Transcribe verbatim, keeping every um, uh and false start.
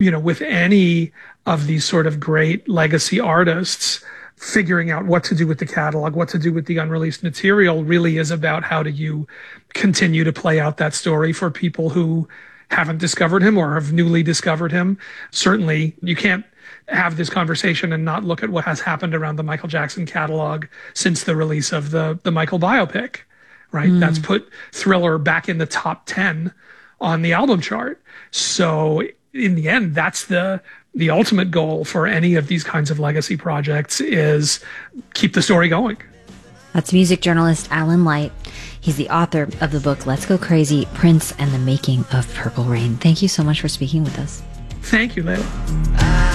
you know, with any of these sort of great legacy artists, figuring out what to do with the catalog, what to do with the unreleased material really is about how do you continue to play out that story for people who haven't discovered him or have newly discovered him. Certainly, you can't have this conversation and not look at what has happened around the Michael Jackson catalog since the release of the, the Michael biopic, right? Mm. That's put Thriller back in the top ten on the album chart. So in the end, that's the the ultimate goal for any of these kinds of legacy projects, is keep the story going. That's music journalist Alan Light. He's the author of the book Let's Go Crazy, Prince and the Making of Purple Rain. Thank you so much for speaking with us. Thank you, Layla.